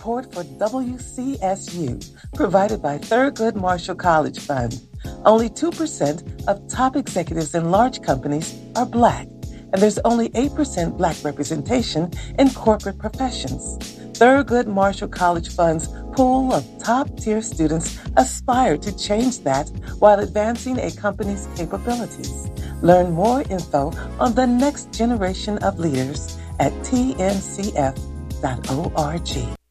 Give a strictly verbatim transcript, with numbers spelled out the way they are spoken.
support for W C S U, provided by Thurgood Marshall College Fund. Only two percent of top executives in large companies are Black, and there's only eight percent Black representation in corporate professions. Thurgood Marshall College Fund's pool of top-tier students aspire to change that while advancing a company's capabilities. Learn more info on the next generation of leaders at T N C F dot org.